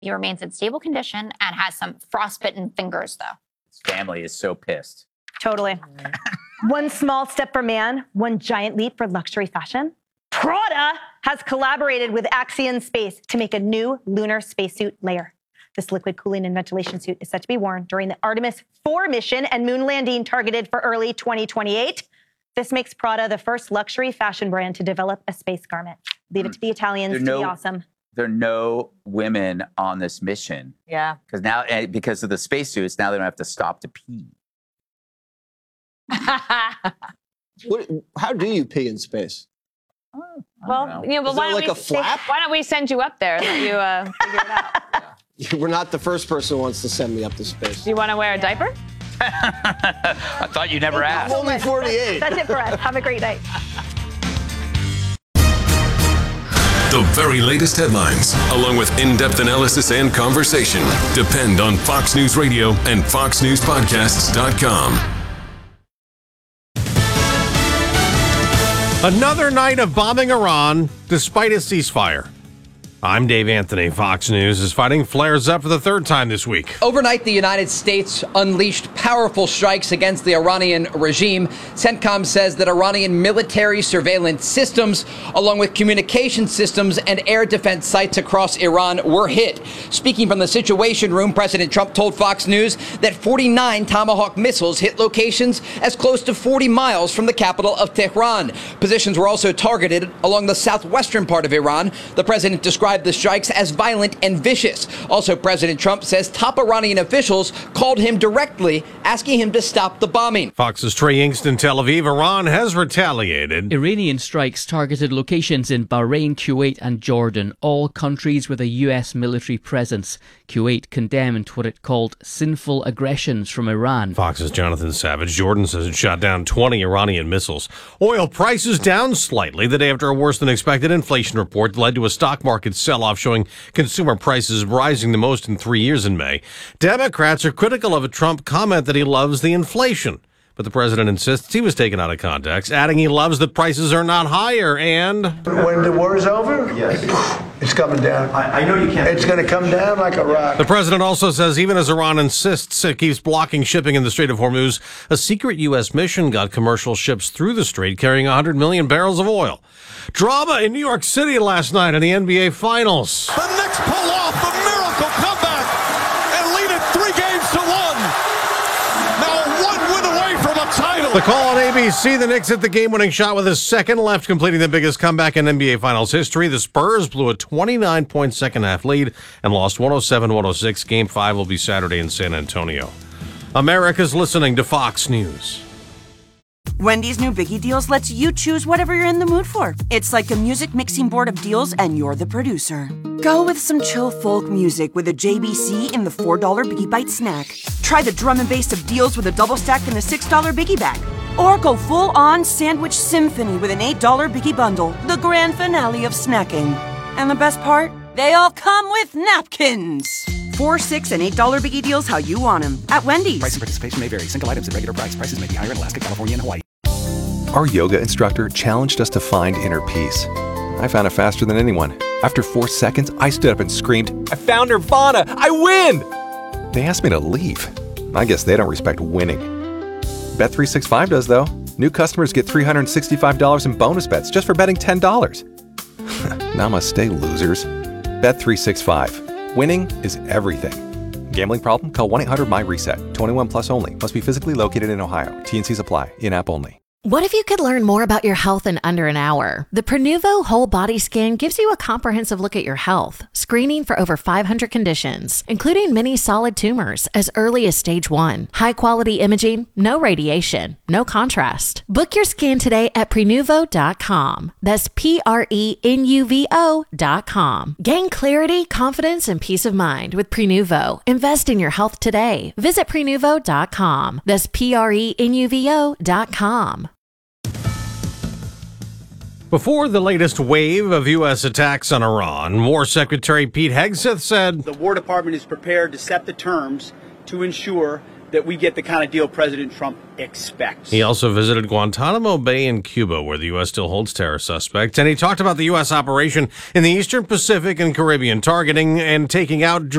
He remains in stable condition and has some frostbitten fingers, though. His family is so pissed. Totally. One small step for man, one giant leap for luxury fashion. Prada has collaborated with Axiom Space to make a new lunar spacesuit layer. This liquid cooling and ventilation suit is set to be worn during the Artemis 4 mission and moon landing targeted for early 2028. This makes Prada the first luxury fashion brand to develop a space garment. Leave it to the Italians to be awesome. There are no women on this mission. Yeah. Because of the spacesuits, now they don't have to stop to pee. How do you pee in space? Well, you know, but why don't we send you up there and let you figure it out? We're not the first person who wants to send me up to space. Do you want to wear a diaper? I thought you never asked. I'm only 48. That's it for us. Have a great night. The very latest headlines, along with in-depth analysis and conversation, depend on Fox News Radio and FoxNewsPodcasts.com. Another night of bombing Iran, despite a ceasefire. I'm Dave Anthony. Fox News is fighting flares up for the third time this week. Overnight, the United States unleashed powerful strikes against the Iranian regime. CENTCOM says that Iranian military surveillance systems, along with communication systems and air defense sites across Iran, were hit. Speaking from the Situation Room, President Trump told Fox News that 49 Tomahawk missiles hit locations as close to 40 miles from the capital of Tehran. Positions were also targeted along the southwestern part of Iran. The president described the strikes as violent and vicious. Also, President Trump says top Iranian officials called him directly, asking him to stop the bombing. Fox's Trey Yingst in Tel Aviv. Iran has retaliated. Iranian strikes targeted locations in Bahrain, Kuwait and Jordan, all countries with a U.S. military presence. Kuwait condemned what it called sinful aggressions from Iran. Fox's Jonathan Savage. Jordan says it shot down 20 Iranian missiles. Oil prices down slightly the day after a worse-than-expected inflation report led to a stock market sell-off showing consumer prices rising the most in 3 years in May. Democrats are critical of a Trump comment that he loves the inflation. But the president insists he was taken out of context, adding he loves that prices are not higher and... When the war is over? Yes. It's coming down. I know you can't... It's going to come down like a rock. The president also says even as Iran insists it keeps blocking shipping in the Strait of Hormuz, a secret U.S. mission got commercial ships through the strait carrying 100 million barrels of oil. Drama in New York City last night in the NBA Finals. The Knicks pull off a miracle comeback and lead it 3-1. Now 1 win away from a title. The call on ABC, the Knicks hit the game-winning shot with a second left, completing the biggest comeback in NBA Finals history. The Spurs blew a 29-point second-half lead and lost 107-106. Game 5 will be Saturday in San Antonio. America's listening to Fox News. Wendy's new Biggie Deals lets you choose whatever you're in the mood for. It's like a music mixing board of deals, and you're the producer. Go with some chill folk music with a JBC in the $4 Biggie Bite snack. Try the drum and bass of deals with a double stack in the $6 Biggie Bag. Or go full-on sandwich symphony with an $8 Biggie Bundle, the grand finale of snacking. And the best part? They all come with napkins. $4, $6, and $8 Biggie Deals how you want them at Wendy's. Price and participation may vary. Single items at regular price. Prices may be higher in Alaska, California, and Hawaii. Our yoga instructor challenged us to find inner peace. I found it faster than anyone. After 4 seconds, I stood up and screamed, "I found Nirvana! I win!" They asked me to leave. I guess they don't respect winning. Bet365 does, though. New customers get $365 in bonus bets just for betting $10. Namaste, losers. Bet365. Winning is everything. Gambling problem? Call 1-800-MY-RESET. 21 plus only. Must be physically located in Ohio. T&Cs apply. In-app only. What if you could learn more about your health in under an hour? The Prenuvo Whole Body Scan gives you a comprehensive look at your health, screening for over 500 conditions, including many solid tumors as early as stage 1. High-quality imaging, no radiation, no contrast. Book your scan today at Prenuvo.com. That's Prenuvo.com. Gain clarity, confidence, and peace of mind with Prenuvo. Invest in your health today. Visit Prenuvo.com. That's Prenuvo.com. Before the latest wave of U.S. attacks on Iran, War Secretary Pete Hegseth said, "The War Department is prepared to set the terms to ensure that we get the kind of deal President Trump expects. He also visited Guantanamo Bay in Cuba, where the U.S. still holds terror suspects, and he talked about the U.S. operation in the Eastern Pacific and Caribbean, targeting and taking out